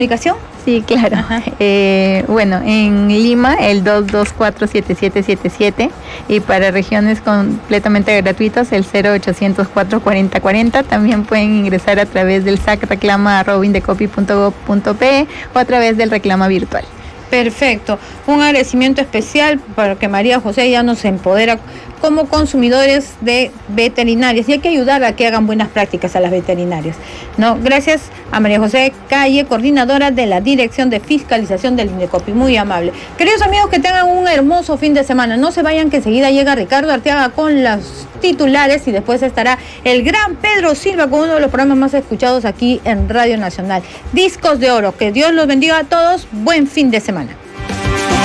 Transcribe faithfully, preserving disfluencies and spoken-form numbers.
¿Comunicación? Sí, claro. Eh, bueno, en Lima el dos dos cuatro siete siete siete siete y para regiones completamente gratuitos el cero ochocientos cuatro cuarenta cuarenta. También pueden ingresar a través del sac reclama arroba indecopi punto gob punto pe o a través del reclama virtual. Perfecto. Un agradecimiento especial porque María José ya nos empodera como consumidores de veterinarias y hay que ayudar a que hagan buenas prácticas a las veterinarias, ¿no? Gracias a María José Calle, coordinadora de la Dirección de Fiscalización del Indecopi. Muy amable. Queridos amigos, que tengan un hermoso fin de semana. No se vayan, que enseguida llega Ricardo Arteaga con los titulares y después estará el gran Pedro Silva con uno de los programas más escuchados aquí en Radio Nacional. Discos de Oro. Que Dios los bendiga a todos. Buen fin de semana.